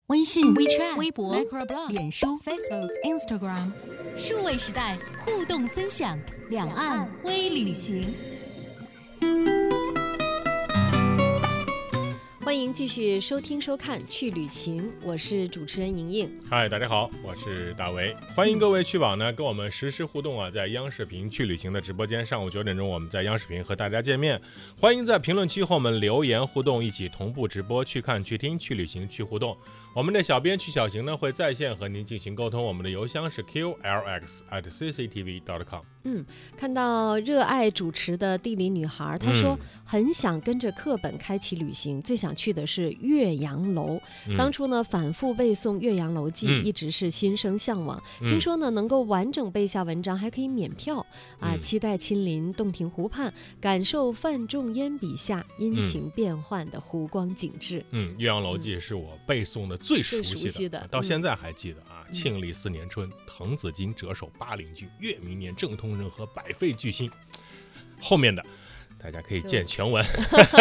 微信、 WeChat、 微博、 Microblog、 脸书、 Facebook、Instagram， 数位时代互动分享，两岸微旅行。 欢迎继续收听收看去旅行，我是主持人莹莹。 嗨，大家好，我是大为，欢迎各位去网呢跟我们实时互动啊，在央视频去旅行的直播间，上午9点钟我们在央视频和大家见面，欢迎在评论区和我们留言互动，一起同步直播去看去听去旅行去互动。我们的小编曲小行呢会在线和您进行沟通，我们的邮箱是 qlx@cctv.com。 看到热爱主持的地理女孩，她说很想跟着课本开启旅行，最想去的是岳阳楼。当初呢反复背诵《岳阳楼记》，一直是心生向往。听说呢能够完整背下文章，还可以免票啊！期待亲临洞庭湖畔，感受范仲淹笔下阴晴变幻的湖光景致。 《岳阳楼记》是我背诵的最熟悉的，到现在还记得啊！庆历4年春，滕子京谪守巴陵郡，越明年政通人和，百废具兴。后面的大家可以见全文。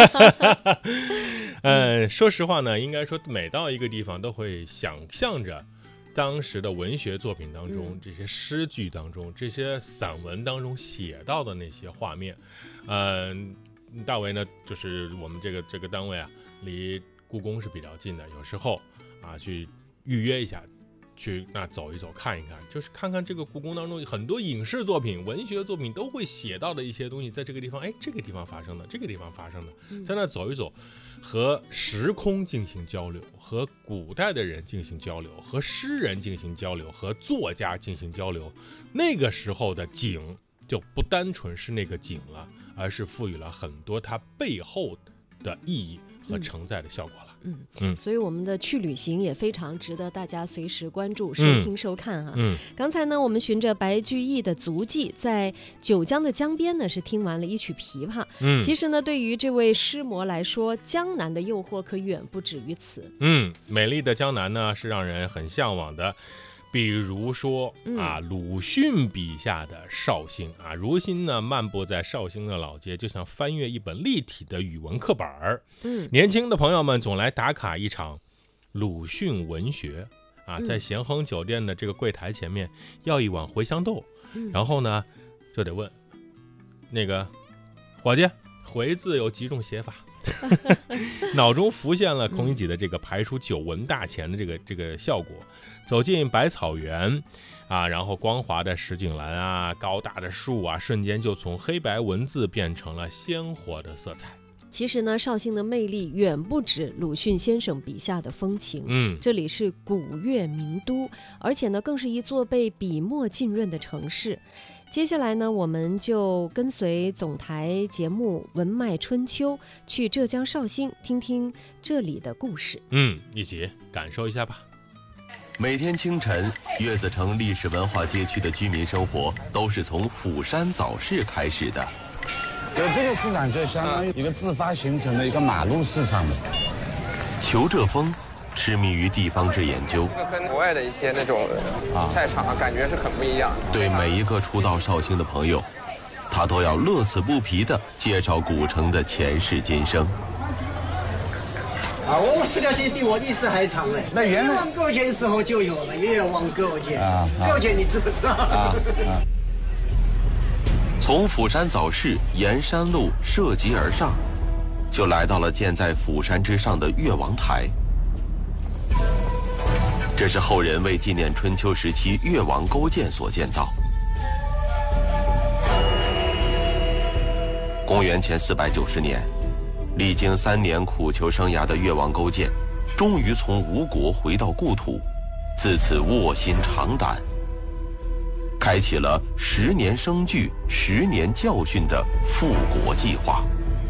说实话呢，应该说每到一个地方都会想象着当时的文学作品当中，这些诗句当中，这些散文当中写到的那些画面。大为呢，就是我们这个单位啊，离故宫是比较近的，有时候啊去预约一下，去那走一走看一看，就是看看这个故宫当中很多影视作品、文学作品都会写到的一些东西，在这个地方，这个地方发生的，这个地方发生的，在那走一走，和时空进行交流，和古代的人进行交流，和诗人进行交流，和作家进行交流。那个时候的景就不单纯是那个景了，而是赋予了很多它背后的意义和承载的效果了。 所以我们的去旅行也非常值得大家随时关注、收听、收看啊。刚才呢，我们循着白居易的足迹，在九江的江边呢，是听完了一曲琵琶。其实呢，对于这位诗魔来说，江南的诱惑可远不止于此。 美丽的江南呢，是让人很向往的。比如说鲁迅笔下的绍兴啊，如今呢漫步在绍兴的老街，就像翻阅一本立体的语文课本。年轻的朋友们总来打卡一场鲁迅文学啊，在咸亨酒店的这个柜台前面要一碗茴香豆，然后呢就得问那个伙计，茴字有几种写法？脑中浮现了孔乙己的这个排出9文大钱的这个效果。走进百草园啊，然后光滑的石井栏啊，高大的树啊，瞬间就从黑白文字变成了鲜活的色彩。 其实呢，绍兴的魅力远不止鲁迅先生笔下的风情。这里是古乐名都，而且呢，更是一座被笔墨浸润的城市。接下来呢，我们就跟随总台节目《文脉春秋》去浙江绍兴，听听这里的故事。 一起感受一下吧。 每天清晨，月子城历史文化街区的居民生活都是从釜山早市开始的。 对，这个市场就相当于一个自发形成的一个马路市场。 裘浙峰痴迷于地方志研究， 跟国外的一些那种菜场感觉是很不一样。 对每一个初到绍兴的朋友，他都要乐此不疲地介绍古城的前世今生。 这条街比我历史还长嘞。那原来越王勾践时候就有了越王勾践。勾践你知不知道？ 从釜山早市沿山路涉级而上，就来到了建在釜山之上的越王台。这是后人为纪念春秋时期越王勾践所建造。公元前490年。历经3年苦求生涯的越王勾践，终于从吴国回到故土，自此卧薪尝胆，开启了10年生聚、10年教训的复国计划。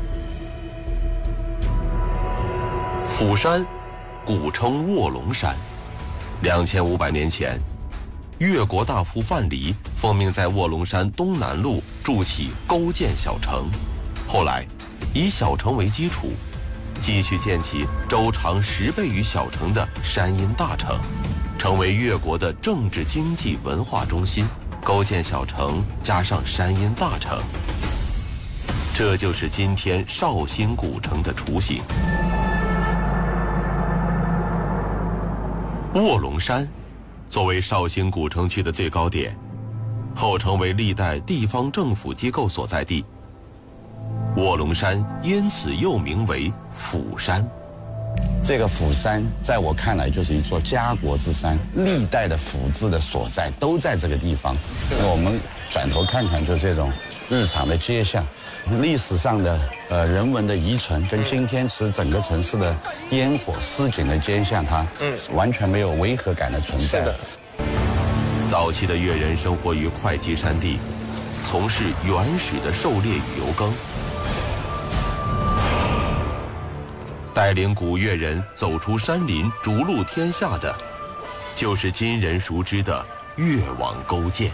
釜山，古称卧龙山。2500年前，越国大夫范蠡奉命在卧龙山东南路筑起勾践小城，后来以小城为基础，继续建起周长10倍于小城的山阴大城，成为越国的政治、经济、文化中心。勾践小城加上山阴大城，这就是今天绍兴古城的雏形。 卧龙山作为绍兴古城区的最高点，后成为历代地方政府机构所在地。卧龙山因此又名为府山。 这个府山在我看来就是一座家国之山，历代的府治的所在都在这个地方。那我们转头看看，就这种日常的街巷，历史上的人文的遗存，跟今天其实整个城市的烟火市井的街巷，它完全没有违和感的存在。 是的。 早期的越人生活于会稽山地，从事原始的狩猎与游耕。带领古越人走出山林，逐鹿天下的，就是今人熟知的越王勾践。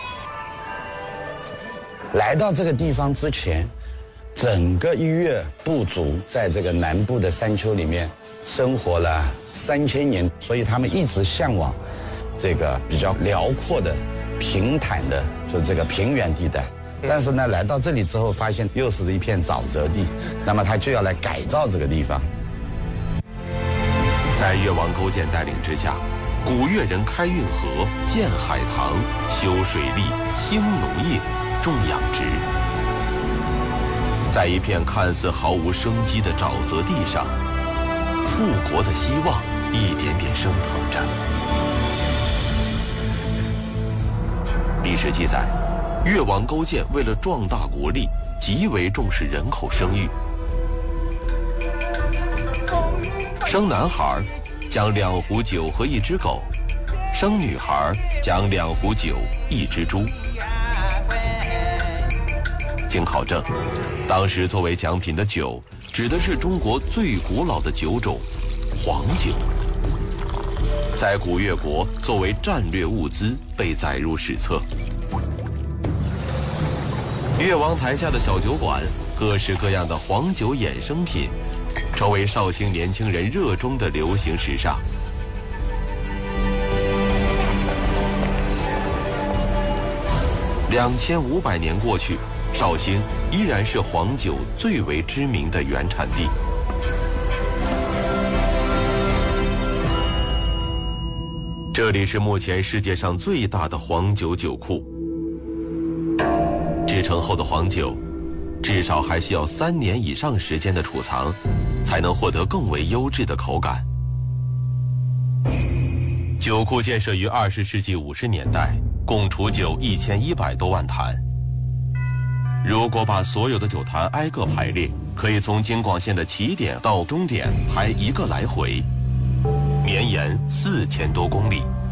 来到这个地方之前，整个越部族在这个南部的山丘里面生活了3000年，所以他们一直向往这个比较辽阔的、平坦的，就这个平原地带。但是呢，来到这里之后，发现又是一片沼泽地，那么他就要来改造这个地方。 在越王勾践带领之下，古越人开运河、建海塘、修水利、兴农业、种养殖。在一片看似毫无生机的沼泽地上，复国的希望一点点升腾着。历史记载，越王勾践为了壮大国力，极为重视人口生育。生男孩将2壶酒和1只狗，生女孩将2壶酒1只猪。经考证，当时作为奖品的酒指的是中国最古老的酒种黄酒，在古越国作为战略物资被载入史册。越王台下的小酒馆，各式各样的黄酒衍生品，成为绍兴年轻人热衷的流行时尚。2500年过去，绍兴依然是黄酒最为知名的原产地。这里是目前世界上最大的黄酒酒库。制成后的黄酒，至少还需要3年以上时间的储藏，才能获得更为优质的口感。酒库建设于20世纪50年代，共储酒1100多万坛。如果把所有的酒坛挨个排列，可以从京广线的起点到终点排1个来回，绵延4000多公里。